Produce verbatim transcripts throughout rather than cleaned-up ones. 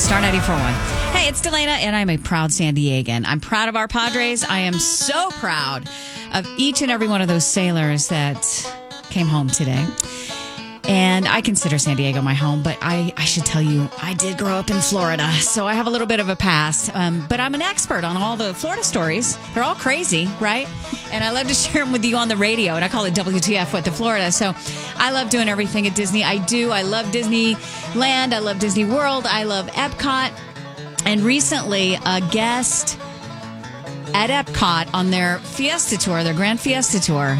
Star ninety-four point one. Hey, it's Delana, and I'm a proud San Diegan. I'm proud of our Padres. I am so proud of each and every one of those sailors that came home today. And I consider San Diego my home, but I, I should tell you, I did grow up in Florida, so I have a little bit of a past. Um, but I'm an expert on all the Florida stories. They're all crazy, right? And I love to share them with you on the radio, and I call it W T F with the Florida. So I love doing everything at Disney. I do. I love Disneyland. I love Disney World. I love Epcot. And recently, a guest at Epcot on their Fiesta Tour, their Grand Fiesta Tour,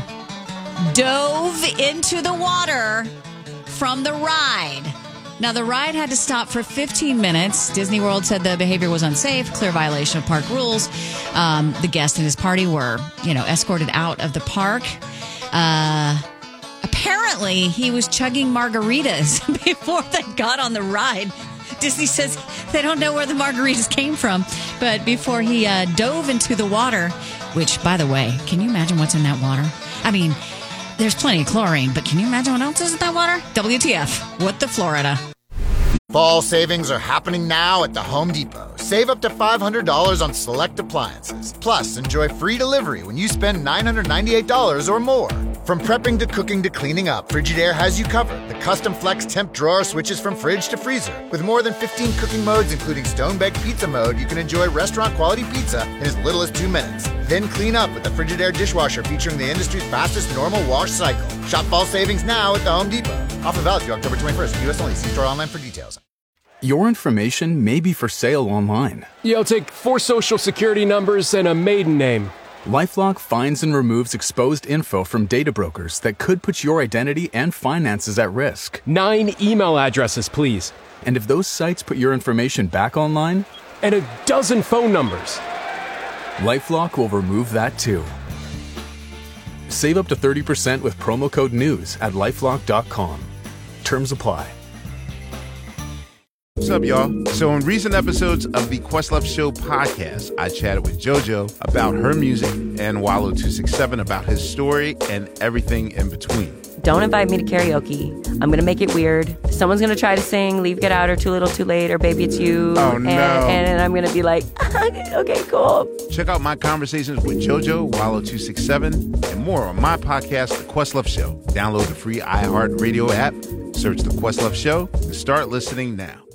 dove into the water from the ride. Now, the ride had to stop for fifteen minutes. Disney World said the behavior was unsafe, clear violation of park rules. Um, the guest and his party were, you know, escorted out of the park. Uh, apparently, he was chugging margaritas before they got on the ride. Disney says they don't know where the margaritas came from. But before he uh, dove into the water, which, by the way, can you imagine what's in that water? I mean, there's plenty of chlorine, but can you imagine what else is in that water? W T F, what the Florida. Fall savings are happening now at the Home Depot. Save up to five hundred dollars on select appliances. Plus, enjoy free delivery when you spend nine hundred ninety-eight dollars or more. From prepping to cooking to cleaning up, Frigidaire has you covered. The custom flex temp drawer switches from fridge to freezer. With more than fifteen cooking modes, including stone-baked pizza mode, you can enjoy restaurant-quality pizza in as little as two minutes. Then clean up with the Frigidaire dishwasher featuring the industry's fastest normal wash cycle. Shop fall savings now at the Home Depot. Offer valid through October twenty-first. U S only. See store online for details. Your information may be for sale online. Yeah, I'll take four social security numbers and a maiden name. LifeLock finds and removes exposed info from data brokers that could put your identity and finances at risk. Nine email addresses, please. And if those sites put your information back online? And a dozen phone numbers. LifeLock will remove that too. Save up to thirty percent with promo code NEWS at lifelock dot com. Terms apply. What's up, y'all? So in recent episodes of the Questlove Show podcast, I chatted with JoJo about her music and Wallow two sixty-seven about his story and everything in between. Don't invite me to karaoke. I'm going to make it weird. Someone's going to try to sing Leave, Get Out, or Too Little, Too Late, or Baby It's You. Oh, and, no. And I'm going to be like, okay, cool. Check out my conversations with JoJo, Wallow two sixty-seven, and more on my podcast, The Questlove Show. Download the free iHeartRadio app, search The Questlove Show, and start listening now.